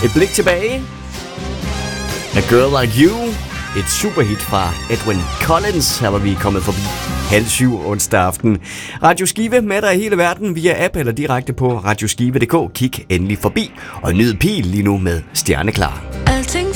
Et blik tilbage. A Girl Like You. Et superhit fra Edwyn Collins. Her var vi kommet forbi 6:30 onsdag aften. Radio Skive med dig i hele verden via app eller direkte på radioskive.dk. Kig endelig forbi og nyd Pil lige nu med Stjerneklar. Alting